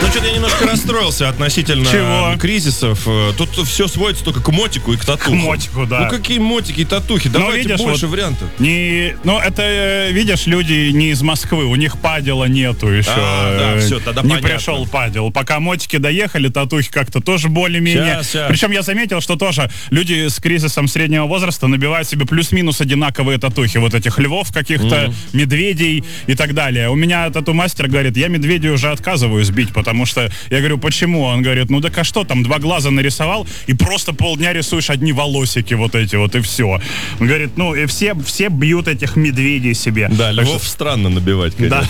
Ну, что-то я немножко расстроился относительно кризисов. Тут все сводится только к мотику и к татуху. К мотику, да. Ну, какие мотики и татухи? Давайте видишь, больше вариантов. Это, видишь, люди не из Москвы, у них падела нету еще. Да, все, тогда не понятно. Пришел падел. Пока мотики доехали, татухи как-то тоже более-менее. Причем я заметил, что тоже люди с кризисом среднего возраста набивают себе плюс-минус одинаковые татухи. Вот этих львов каких-то, медведей и так далее. У меня тату-мастер говорит, я медведей уже отказываюсь бить, потому что я говорю, почему? Он говорит, ну так а что там, 2 глаза нарисовал и просто полдня рисуешь одни волосики вот эти вот и все. Он говорит, ну и все бьют этих медведей себе. Да, львов странно набивать, конечно.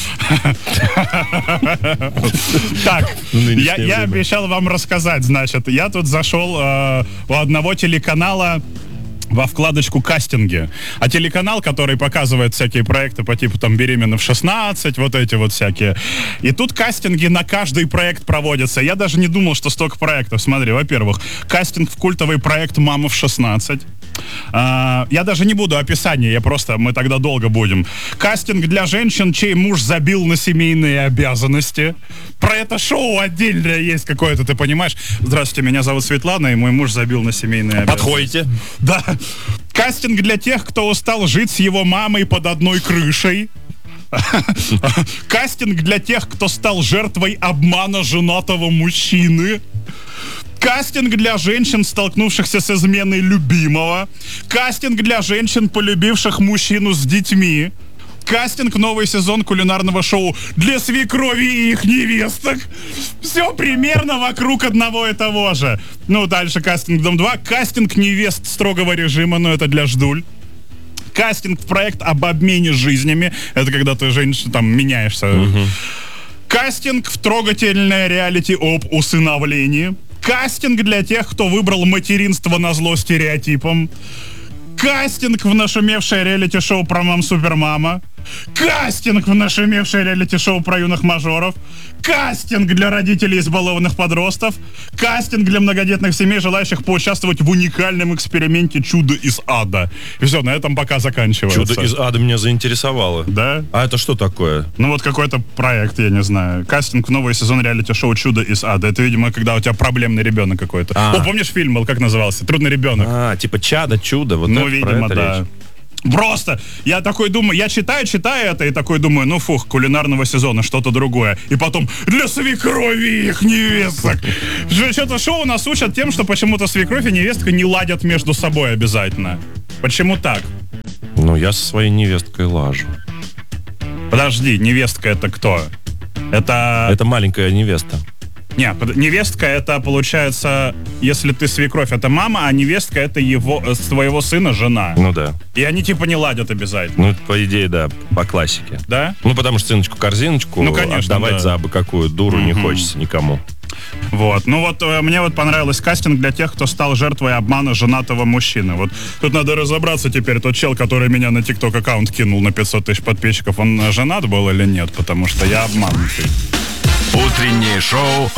Так, я обещал вам рассказать, значит, я тут зашел у одного телеканала во вкладочку «Кастинги». А телеканал, который показывает всякие проекты по типу там «Беременна в 16», вот эти вот всякие. И тут кастинги на каждый проект проводятся. Я даже не думал, что столько проектов. Смотри, во-первых, кастинг в культовый проект «Мама в 16». Я даже не буду описания, мы тогда долго будем. Кастинг для женщин, чей муж забил на семейные обязанности. Про это шоу отдельное есть какое-то, ты понимаешь? Здравствуйте, меня зовут Светлана, и мой муж забил на семейные обязанности. Подходите. Да. Кастинг для тех, кто устал жить с его мамой под одной крышей. Кастинг для тех, кто стал жертвой обмана женатого мужчины. Кастинг для женщин, столкнувшихся с изменой любимого. Кастинг для женщин, полюбивших мужчину с детьми. Кастинг, новый сезон кулинарного шоу для свекрови и их невесток. Все примерно вокруг одного и того же. Ну, дальше кастинг Дом 2. Кастинг невест строгого режима, но это для ждуль. Кастинг в проект об обмене жизнями. Это когда ты, женщина, там, меняешься. Кастинг в трогательное реалити об усыновлении. Кастинг для тех, кто выбрал материнство назло стереотипам. Кастинг в нашумевшее реалити-шоу про мам-супермама. Кастинг в нашумевшее реалити-шоу про юных мажоров. Кастинг для родителей избалованных подростков. Кастинг для многодетных семей, желающих поучаствовать в уникальном эксперименте «Чудо из ада». И все, на этом пока заканчивается. «Чудо из ада» меня заинтересовало. Да? А это что такое? Ну вот какой-то проект, я не знаю. Кастинг в новый сезон реалити-шоу «Чудо из ада». Это, видимо, когда у тебя проблемный ребенок какой-то. О, помнишь фильм был, как назывался? «Трудный ребенок». Типа «Чадо», «Чудо». Вот ну, видимо, да. Речь. Просто, я такой думаю, я читаю это и такой думаю, ну фух, кулинарного сезона, что-то другое. И потом, для свекрови и их невесток. Что-то шоу нас учат тем, что почему-то свекровь и невестка не ладят между собой обязательно. Почему так? Ну, я со своей невесткой лажу. Подожди, невестка это кто? Это маленькая невеста. Нет, невестка это, получается, если ты свекровь, это мама, а невестка это твоего сына жена. Ну да. И они типа не ладят обязательно. Ну, по идее, да, по классике. Да? Ну, потому что сыночку-корзиночку отдавать за абы какую дуру не хочется никому. Вот. Ну вот мне вот понравился кастинг для тех, кто стал жертвой обмана женатого мужчины. Вот тут надо разобраться теперь, тот чел, который меня на ТикТок аккаунт кинул на 500 тысяч подписчиков, он женат был или нет? Потому что я обманутый. Утреннее шоу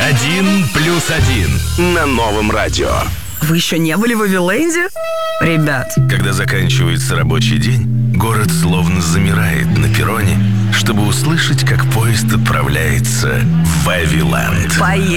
«1+1» на Новом радио. Вы еще не были в Вавиленде? Ребят. Когда заканчивается рабочий день, город словно замирает на перроне, чтобы услышать, как поезд отправляется в Вавиленд.